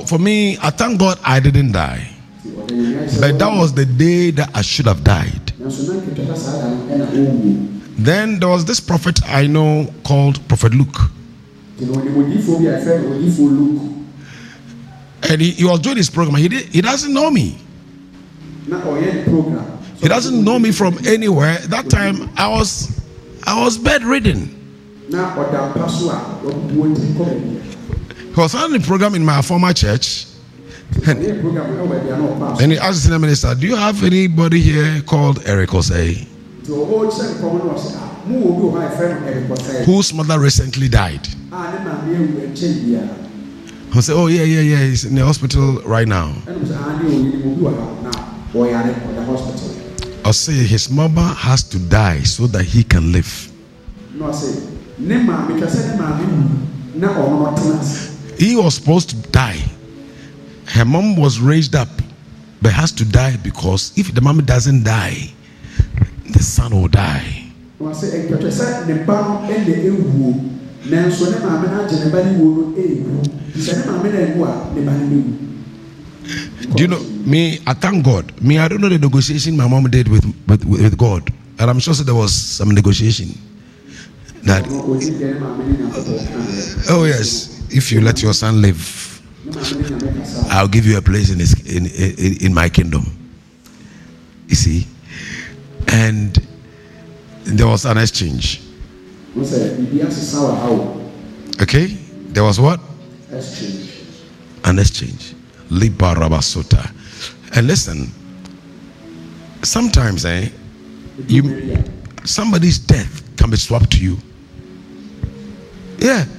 for me, I thank God I didn't die. But that was the day that I should have died. Then there was this prophet I know called Prophet Luke. And he was doing his program. He doesn't know me. He doesn't know me from anywhere. That time I was bedridden. He was on the program in my former church. And he asked the minister, do you have anybody here called Eric Osei? Whose mother recently died? I said, oh yeah, he's in the hospital right now. I'll say his mother has to die so that he can live. He was supposed to die. Her mom was raised up, but has to die because if the mom doesn't die, the son will die. Do you know me? I thank God. I don't know the negotiation my mom did with God, and I'm sure there was some negotiation. That oh yes, if you let your son live, I'll give you a place in my kingdom. You see, and there was an exchange. Okay, there was what? An exchange. Liba Rabasota. And listen, sometimes somebody's death can be swapped to you. Yeah.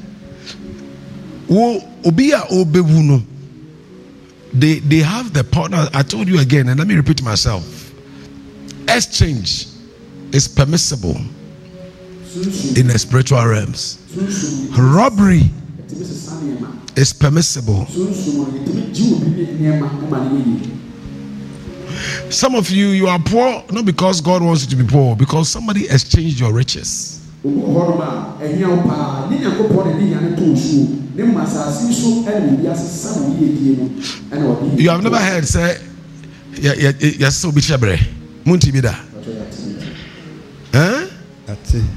They have the power. I told you again, and let me repeat myself. Exchange is permissible in the spiritual realms. Robbery is permissible. Some of you are poor not because God wants you to be poor, because somebody exchanged your riches. You have never heard say yes so be chebre munti bida. Huh? That's it.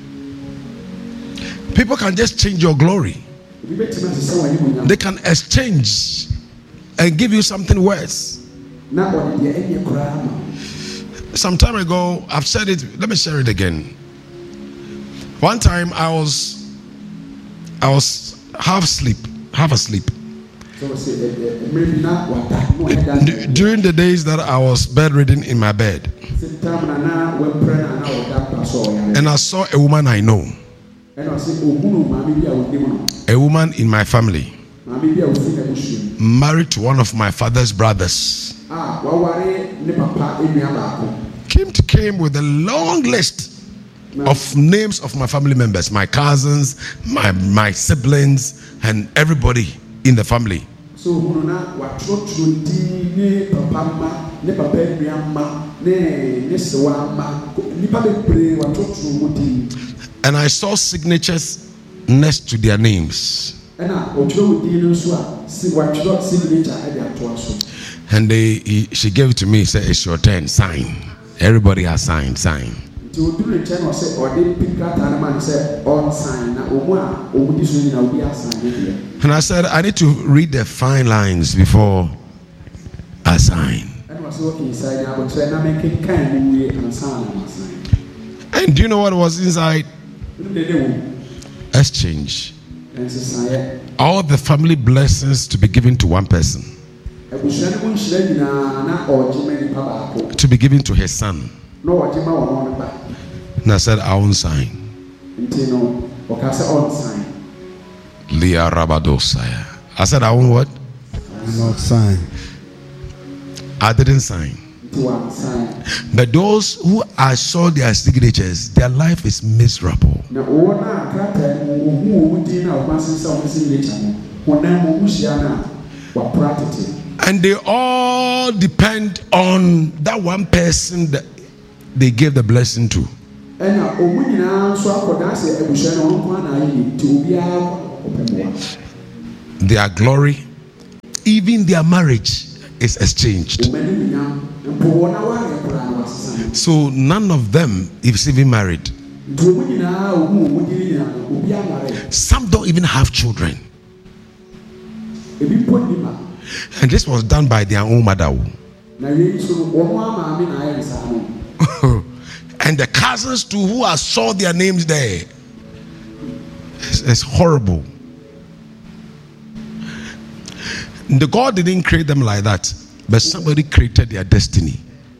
People can just change your glory. They can exchange and give you something worse. Some time ago, I've said it, let me share it again. One time I was half asleep. During the days that I was bedridden in my bed. And I saw a woman I know. A woman in my family, married to one of my father's brothers, came with a long list of names of my family members, my cousins, my siblings, and everybody in the family. And I saw signatures next to their names. And she gave it to me, said, it's your turn, sign. Everybody has signed, sign. And I said, I need to read the fine lines before I sign. And do you know what was inside? Exchange. All the family blessings to be given to one person, to be given to his son. And I said, I won't sign. Leah Rabadosaya. I said, I won't what? I will not sign. I didn't sign. But those who I saw their signatures, their life is miserable. And they all depend on that one person that they gave the blessing to. Their glory, even their marriage is exchanged. So none of them is even married. Some don't even have children. And this was done by their own mother. And the cousins too, who I saw their names there. It's horrible. The God didn't create them like that, but somebody created their destiny.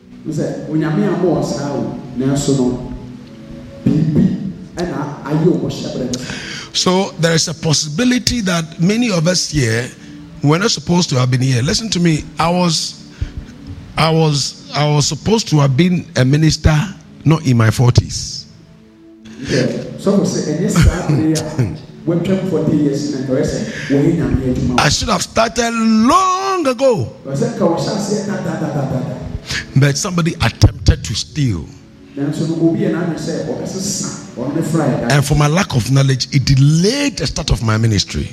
So there is a possibility that many of us here, we're not supposed to have been here. Listen to me. I was supposed to have been a minister, not in my 40s. I should have started long ago, but somebody attempted to steal. And for my lack of knowledge, it delayed the start of my ministry.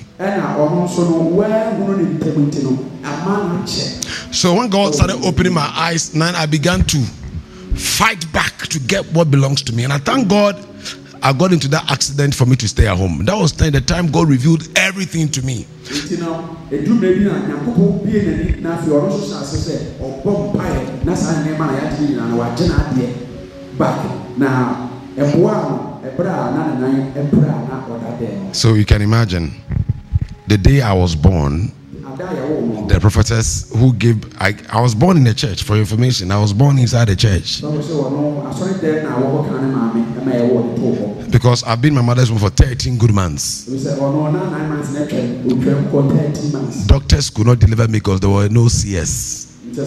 So when God started opening my eyes, then I began to fight back to get what belongs to me. And I thank God I got into that accident for me to stay at home. That was the time God revealed everything to me. So you can imagine, the day I was born, the prophetess who gave, I was born in a church, for information. I was born inside a church. Because I've been my mother's womb for 13 good months. Doctors could not deliver me because there were no CS.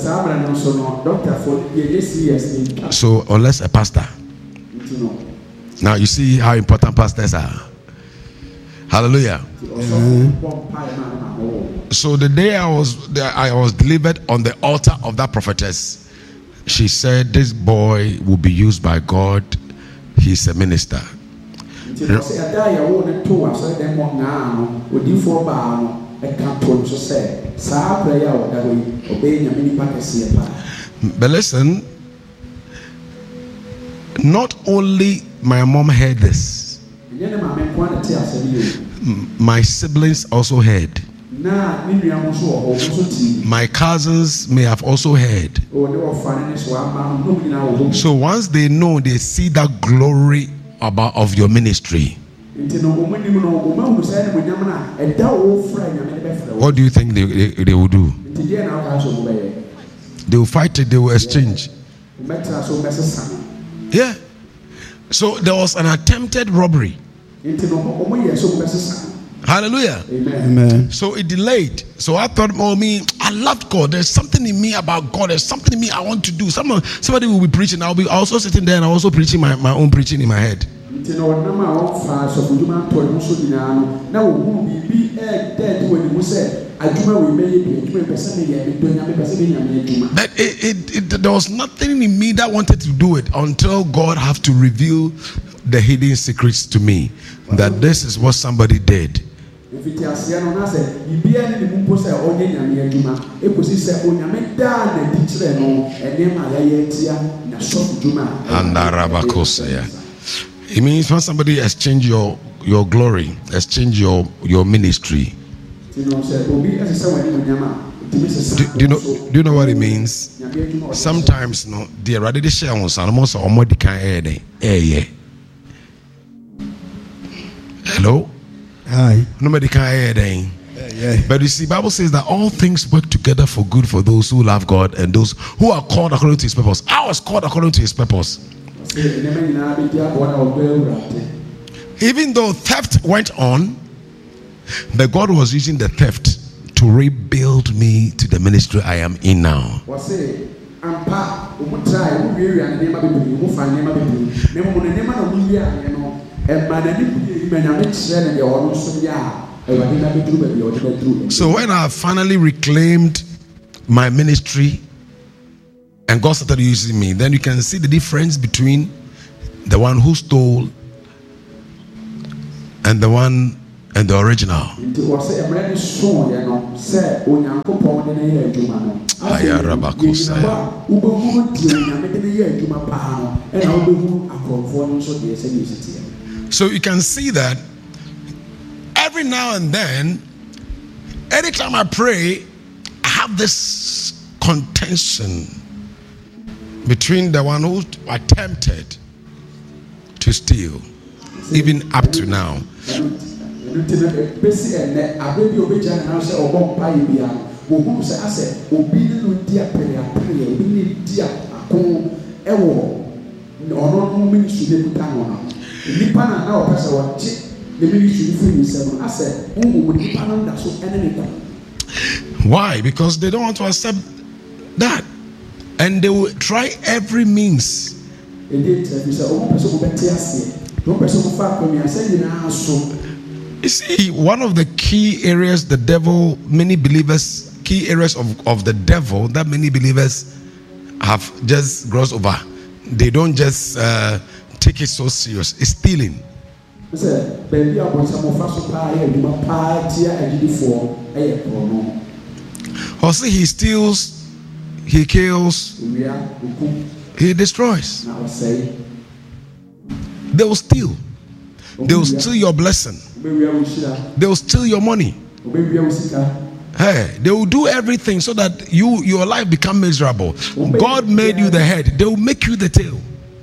So unless a pastor. Now you see how important pastors are. Hallelujah. So the day I was delivered on the altar of that prophetess, she said, this boy will be used by God. He's a minister. But listen, not only my mom heard this, my siblings also heard. My cousins may have also heard. So once they know, they see that glory of your ministry. What do you think they will do? They will fight it, they will exchange. Yeah. So there was an attempted robbery. Hallelujah. Amen. So it delayed. So I thought, I loved God. There's something in me about God. There's something in me I want to do. Somebody will be preaching. I'll be also sitting there and also preaching my own preaching in my head. But there was nothing in me that wanted to do it until God had to reveal the hidden secrets to me, that this is what somebody did. It means when somebody exchange your glory, exchange your ministry. Do you know what it means? Sometimes the radiation was almost almost can air. Hello? Hi. Nobody can hear them. But you see, Bible says that all things work together for good for those who love God and those who are called according to His purpose. I was called according to His purpose. Even though theft went on, but God was using the theft to rebuild me to the ministry I am in now. So when I finally reclaimed my ministry and God started using me, then you can see the difference between the one who stole and the one and the original. So you can see that every now and then, anytime I pray, I have this contention between the one who attempted to steal, even up to now. Why? Because they don't want to accept that, and they will try every means. You see, one of the key areas the devil, many believers, key areas of the devil that many believers have just glossed over. They don't just take it so serious. It's stealing. Also, he steals, he kills, he destroys. They will steal. They will steal your blessing. They will steal your money. Hey, they will do everything so that your life become miserable. God made you the head. They will make you the tail.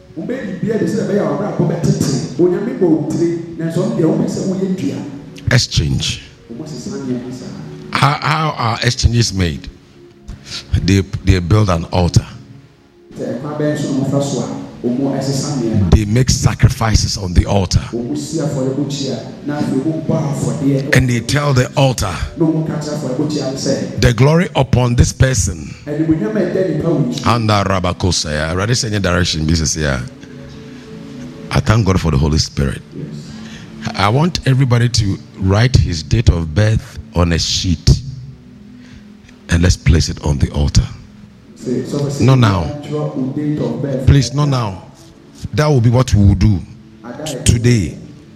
Exchange. How are exchanges made? They build an altar. They make sacrifices on the altar, and they tell the altar, the glory upon this person. And I rather say in direction. This is I thank God for the Holy Spirit. I want everybody to write his date of birth on a sheet, and let's place it on the altar. Not now. Please, not now. That will be what we will do today.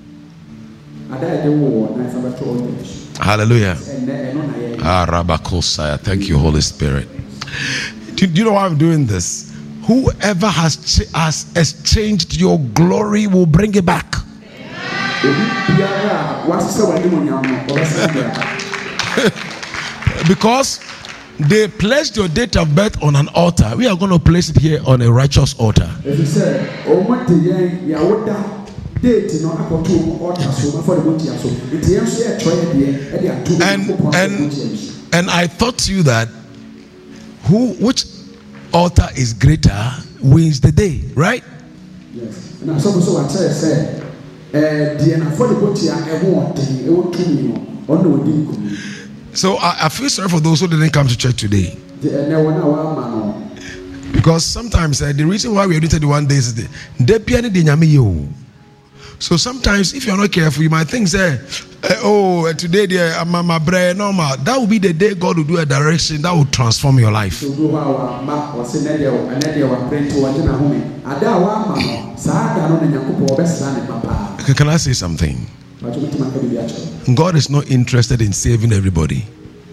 Hallelujah. Thank you, Holy Spirit. Do you know why I'm doing this? Whoever has exchanged your glory will bring it back. Because they placed your date of birth on an altar. We are going to place it here on a righteous altar. And I thought to you that which altar is greater wins the day, right? Yes. So I feel sorry for those who didn't come to church today. Because sometimes the reason why we are doing 31 days is so sometimes if you're not careful, you might think today my bread normal. That will be the day God will do a direction that will transform your life. Can I say something? God is not interested in saving everybody.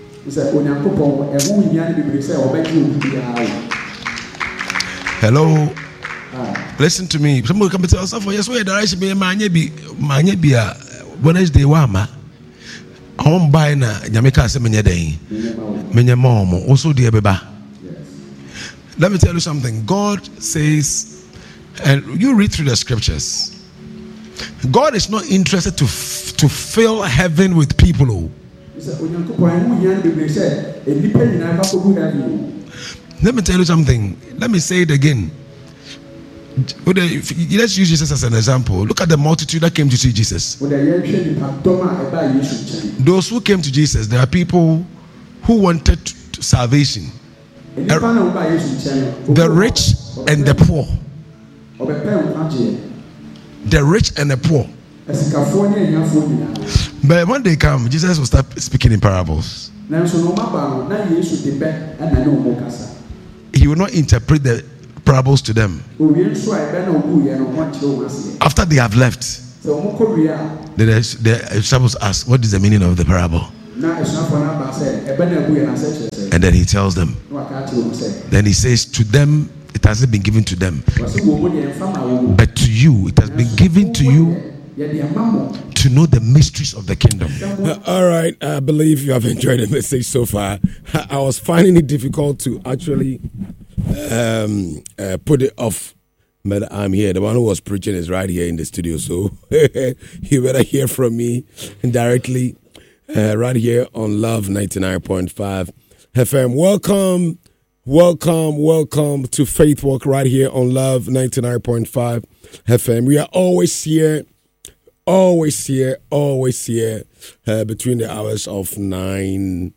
Hello. Listen to me. Somebody come and tell us, yes, where direction be Wednesday wama. I'm buying a Yamika Semenya Day. Menya mom also dear beba. Let me tell you something. God says, and you read through the scriptures, God is not interested to fill heaven with people. Let me tell you something. Let me say it again. Let's use Jesus as an example. Look at the multitude that came to see Jesus. Those who came to Jesus, there are people who wanted salvation. The rich and the poor. The rich and the poor. But when they come, Jesus will start speaking in parables. He will not interpret the parables to them. After they have left, The disciples ask, what is the meaning of the parable? And then he tells them. Then he says, to them, it hasn't been given to them, but to you, it has been given to you to know the mysteries of the kingdom. All right, I believe you have enjoyed the message so far. I was finding it difficult to actually put it off, but I'm here. The one who was preaching is right here in the studio, so you better hear from me directly right here on Love 99.5 FM. Welcome to Faith Walk right here on Love 99.5 FM. We are always here between the hours of 9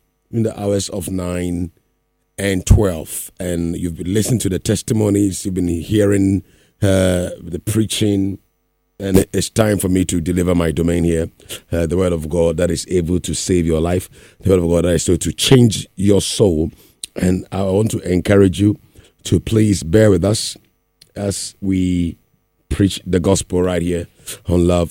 and 12. And you've been listening to the testimonies, you've been hearing the preaching, and it's time for me to deliver my domain here. The word of God that is able to save your life, the word of God that is able to change your soul. And I want to encourage you to please bear with us as we preach the gospel right here on Love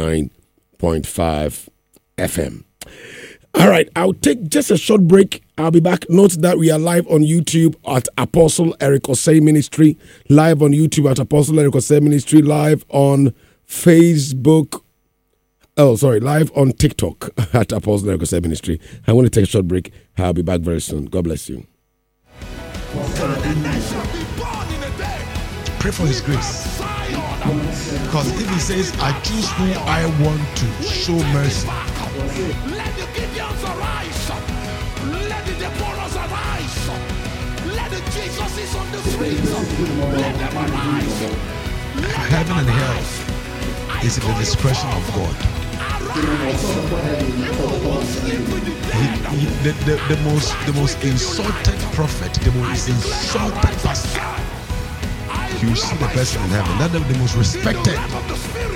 99.5 FM. All right, I'll take just a short break. I'll be back. Note that we are live on YouTube at Apostle Eric Osei Ministry, live on YouTube at Apostle Eric Osei Ministry, live on Facebook. Live on TikTok at Apostle Eric Osei Ministry. I'm going to take a short break. I'll be back very soon. God bless you. Pray for his grace. Because if he says, I choose who I want to show mercy. Let the Gideons arise. Let the Deborahs arise. Let the Jesuses on the streets. Let them arise. Heaven and hell is in the discretion of God. The most insulted prophet, the most insulted pastor, you see the person in heaven. That's the most respected.